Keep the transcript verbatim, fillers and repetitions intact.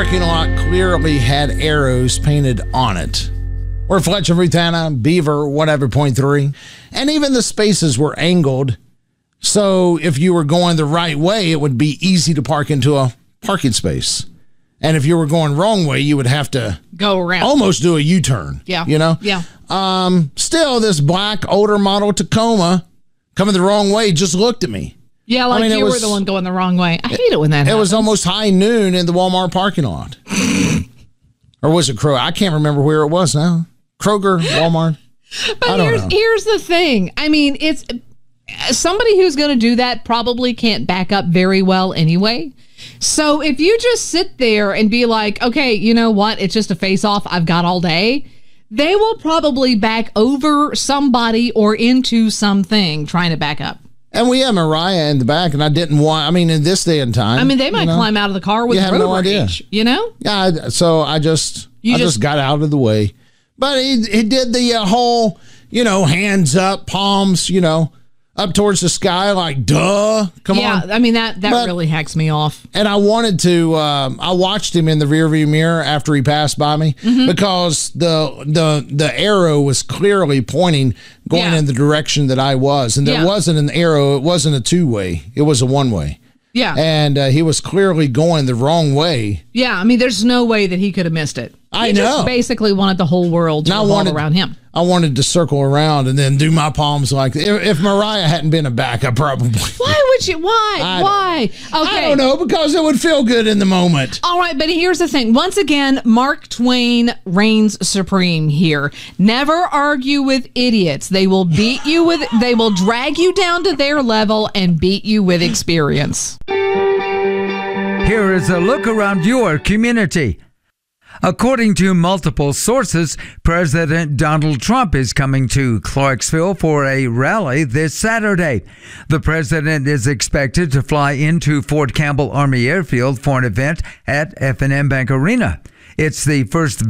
parking lot clearly had arrows painted on it. Or Fletcher, Rutana, Beaver, whatever, point three. And even the spaces were angled. So if you were going the right way, it would be easy to park into a parking space. And if you were going wrong way, you would have to go around, almost do a U-turn. Yeah. You know? Yeah. Um, still, this black, older model Tacoma coming the wrong way just looked at me. Yeah, like I mean, you was, were the one going the wrong way. I hate it when that it happens. It was almost high noon in the Walmart parking lot. Or was it Kroger? I can't remember where it was now. Kroger, Walmart. But I don't here's, know. here's the thing. I mean, it's somebody who's going to do that probably can't back up very well anyway. So if you just sit there and be like, okay, you know what? It's just a face-off I've got all day. They will probably back over somebody or into something trying to back up. And we have Mariah in the back, and I didn't want, I mean, in this day and time. I mean, they might you know, climb out of the car with you have road no idea. rage, you know? Yeah, I, so I just, You I just, just- got out of the way. But he, he did the uh, whole, you know, hands up, palms, you know, up towards the sky, like, duh, come yeah, on. I mean, that, that But- really hacks me off. And I wanted to, um, I watched him in the rearview mirror after he passed by me Mm-hmm. because the the the arrow was clearly pointing, going Yeah. in the direction that I was. And there Yeah. wasn't an arrow. It wasn't a two-way. It was a one-way. Yeah. And uh, he was clearly going the wrong way. Yeah, I mean, there's no way that he could have missed it. I he know. just basically wanted the whole world to And I revolve wanted- around him. I wanted to circle around and then do my palms like if, if Mariah hadn't been a back, I probably. Why would you? Why? I Why? Okay. I don't know, because it would feel good in the moment. All right, but here's the thing. Once again, Mark Twain reigns supreme here. Never argue with idiots. They will beat you with, they will drag you down to their level and beat you with experience. Here is a look around your community. According to multiple sources, President Donald Trump is coming to Clarksville for a rally this Saturday. The president is expected to fly into Fort Campbell Army Airfield for an event at F and M Bank Arena. It's the first